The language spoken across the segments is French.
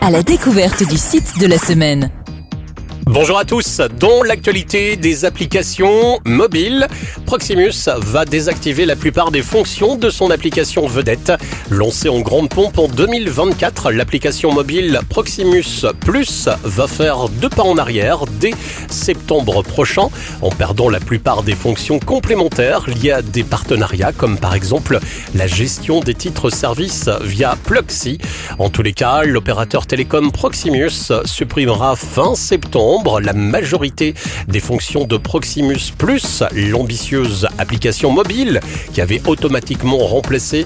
à la découverte du site de la semaine. Bonjour à tous. Dans l'actualité des applications mobiles, Proximus va désactiver la plupart des fonctions de son application vedette. Lancée en grande pompe en 2024, l'application mobile Proximus Plus va faire 2 pas en arrière dès septembre prochain, en perdant la plupart des fonctions complémentaires liées à des partenariats, comme par exemple la gestion des titres-services via Pluxee. En tous les cas, l'opérateur télécom Proximus supprimera fin septembre la majorité des fonctions de Proximus Plus, l'ambitieuse application mobile qui avait automatiquement remplacé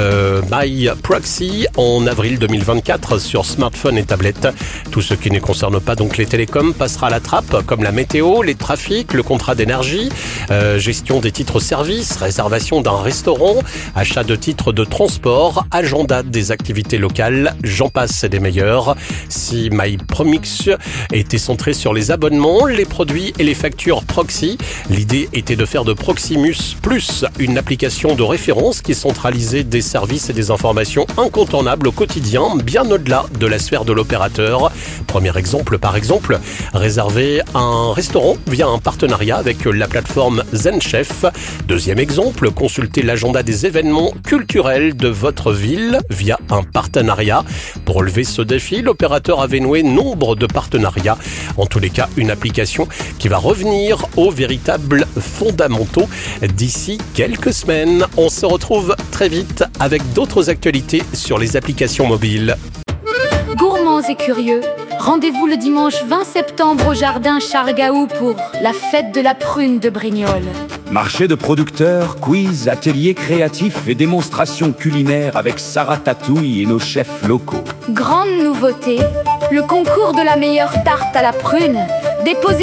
My Proxy en avril 2024 sur smartphone et tablette. Tout ce qui ne concerne pas donc les télécoms passera à la trappe, comme la météo, les trafics, le contrat d'énergie, gestion des titres-services, réservation d'un restaurant, achat de titres de transport, agenda des activités locales, j'en passe et des meilleurs. Si My Promix était centré sur les abonnements, les produits et les factures Proxy, l'idée était de faire de Proximus Plus une application de référence qui centralisait des services et des informations incontournables au quotidien, bien au-delà de la sphère de l'opérateur. Premier exemple, par exemple, réserver un restaurant via un partenariat avec la plateforme ZenChef. Deuxième exemple, consulter l'agenda des événements culturels de votre ville via un partenariat. Pour relever ce défi, l'opérateur avait noué nombre de partenariats. En tous les cas, une application qui va revenir aux véritables fondamentaux d'ici quelques semaines. On se retrouve très vite avec d'autres actualités sur les applications mobiles. Gourmands et curieux, rendez-vous le dimanche 20 septembre au jardin Charles-Gaou pour la fête de la prune de Brignoles. Marché de producteurs, quiz, ateliers créatifs et démonstrations culinaires avec Sarah Tatouille et nos chefs locaux. Grande nouveauté, le concours de la meilleure tarte à la prune, déposé